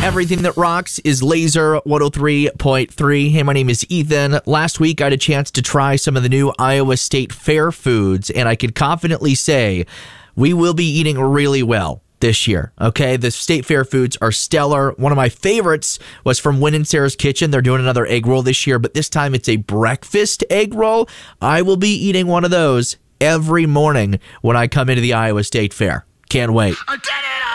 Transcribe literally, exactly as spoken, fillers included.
Everything that rocks is Laser one oh three point three. Hey, my name is Ethan. Last week, I had a chance to try some of the new Iowa State Fair foods, and I could confidently say we will be eating really well this year. Okay, the State Fair foods are stellar. One of my favorites was from Win and Sarah's Kitchen. They're doing another egg roll this year, but this time it's a breakfast egg roll. I will be eating one of those every morning when I come into the Iowa State Fair. Can't wait. I did it!